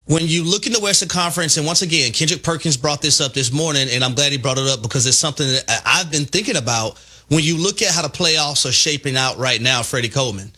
when you look in the Western Conference, and once again, Kendrick Perkins brought this up this morning, and I'm glad he brought it up because it's something that I've been thinking about. When you look at how the playoffs are shaping out right now, Freddie Coleman,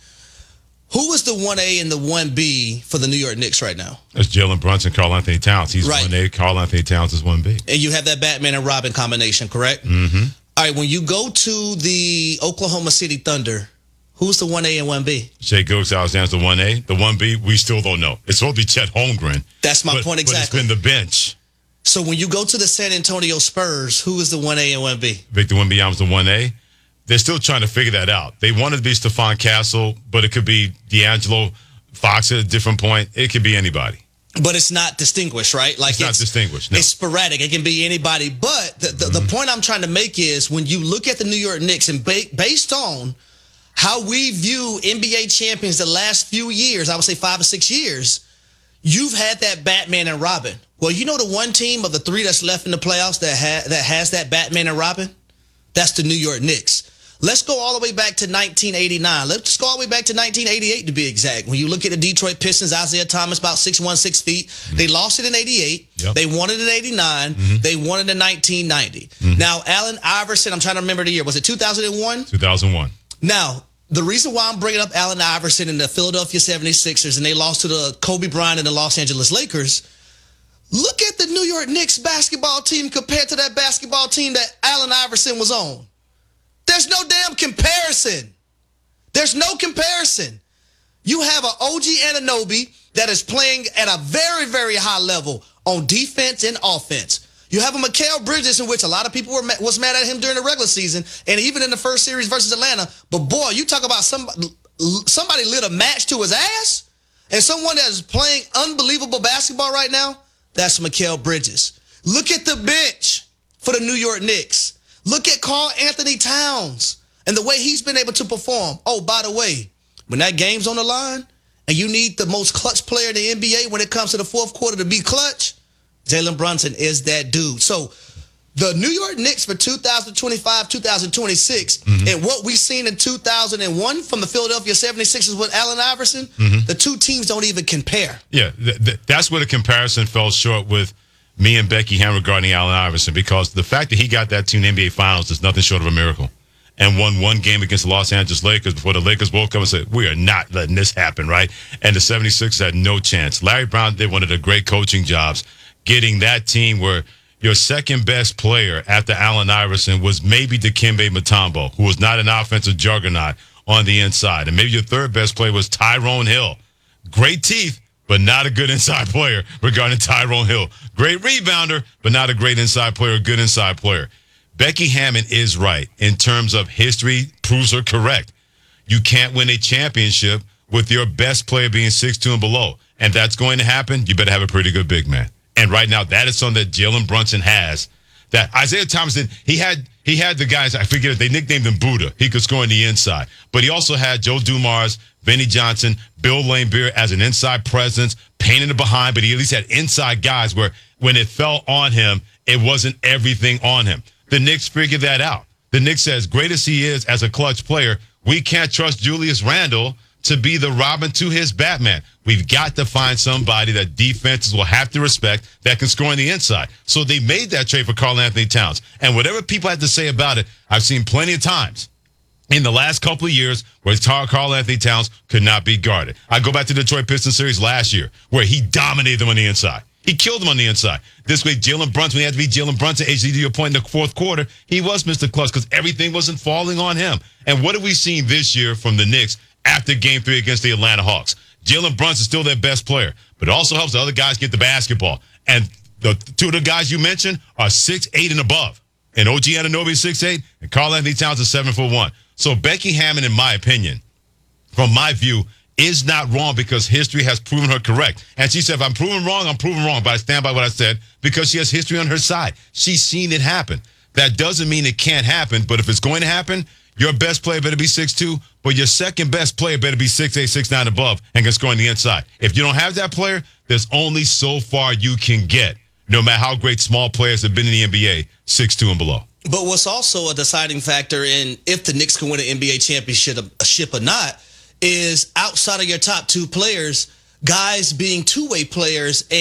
who is the 1A and the 1B for the New York Knicks right now? That's Jalen Brunson, Karl Anthony Towns. He's right. 1A, Karl Anthony Towns is 1B. And you have that Batman and Robin combination, correct? Mm-hmm. All right, when you go to the Oklahoma City Thunder, who's the 1A and 1B? Shai Gilgeous-Alexander's the 1A. The 1B, we still don't know. It's supposed to be Chet Holmgren. That's my point exactly. But it's been the bench. So when you go to the San Antonio Spurs, who is the 1A and 1B? Victor Wembanyama's the 1A. They're still trying to figure that out. They wanted to be Stephon Castle, but it could be D'Angelo Fox at a different point. It could be anybody. But it's not distinguished, right? Like it's not distinguished. No. It's sporadic. It can be anybody. But the point I'm trying to make is when you look at the New York Knicks and based on how we view NBA champions the last few years, I would say 5 or 6 years, you've had that Batman and Robin. Well, you know the one team of the three that's left in the playoffs that has that Batman and Robin? That's the New York Knicks. Let's go all the way back to 1989. Let's go all the way back to 1988 to be exact. When you look at the Detroit Pistons, Isaiah Thomas, about 6'1", 6 feet. Mm-hmm. They lost it in 88. Yep. They won it in 89. Mm-hmm. They won it in 1990. Mm-hmm. Now, Allen Iverson, I'm trying to remember the year. Was it 2001? 2001. Now, the reason why I'm bringing up Allen Iverson and the Philadelphia 76ers, and they lost to the Kobe Bryant and the Los Angeles Lakers, look at the New York Knicks basketball team compared to that basketball team that Allen Iverson was on. There's no damn comparison. There's no comparison. You have an OG Anunoby that is playing at a very, very high level on defense and offense. You have a Mikal Bridges, in which a lot of people was mad at him during the regular season and even in the first series versus Atlanta. But boy, you talk about somebody lit a match to his ass and someone that is playing unbelievable basketball right now, that's Mikal Bridges. Look at the bench for the New York Knicks. Look at Karl Anthony Towns and the way he's been able to perform. Oh, by the way, when that game's on the line and you need the most clutch player in the NBA when it comes to the fourth quarter to be clutch, Jalen Brunson is that dude. So the New York Knicks for 2025, 2026, mm-hmm. and what we've seen in 2001 from the Philadelphia 76ers with Allen Iverson, mm-hmm. the two teams don't even compare. Yeah, that's where the comparison fell short with me and Becky Ham regarding Allen Iverson, because the fact that he got that team in the NBA Finals is nothing short of a miracle, and won one game against the Los Angeles Lakers before the Lakers woke up and said, we are not letting this happen, right? And the 76ers had no chance. Larry Brown did one of the great coaching jobs, getting that team where your second best player after Allen Iverson was maybe Dikembe Mutombo, who was not an offensive juggernaut on the inside. And maybe your third best player was Tyrone Hill. Great teeth, but not a good inside player regarding Tyrone Hill. Great rebounder, but not a great inside player, a good inside player. Becky Hammon is right in terms of history proves her correct. You can't win a championship with your best player being 6'2" and below. And that's going to happen. You better have a pretty good big man. And right now, that is something that Jalen Brunson has. That Isaiah Thomas did. He had the guys, I forget it, they nicknamed him Buddha. He could score on the inside. But he also had Joe Dumars, Vinnie Johnson, Bill Laimbeer as an inside presence, pain in the behind, but he at least had inside guys where when it fell on him, it wasn't everything on him. The Knicks figured that out. The Knicks, as great as he is as a clutch player, we can't trust Julius Randle to be the Robin to his Batman. We've got to find somebody that defenses will have to respect that can score on the inside. So they made that trade for Karl Anthony Towns. And whatever people had to say about it, I've seen plenty of times in the last couple of years where Karl Anthony Towns could not be guarded. I go back to the Detroit Pistons series last year where he dominated them on the inside. He killed them on the inside. This way, Jalen Brunson, when he had to be Jalen Brunson, HD to your point, in the fourth quarter, he was Mr. Clutch because everything wasn't falling on him. And what have we seen this year from the Knicks after Game 3 against the Atlanta Hawks? Jalen Brunson's still their best player, but it also helps the other guys get the basketball. And the two of the guys you mentioned are 6'8" and above. And OG Anunoby is 6'8", and Karl Anthony Towns is 7'1". So Becky Hammon, in my opinion, from my view, is not wrong because history has proven her correct. And she said, if I'm proven wrong, I'm proven wrong. But I stand by what I said because she has history on her side. She's seen it happen. That doesn't mean it can't happen, but if it's going to happen, your best player better be 6'2", but your second best player better be 6'8", 6'9", above and can score on the inside. If you don't have that player, there's only so far you can get, no matter how great small players have been in the NBA, 6'2" and below. But what's also a deciding factor in if the Knicks can win an NBA championship or not is outside of your top two players, guys being two-way players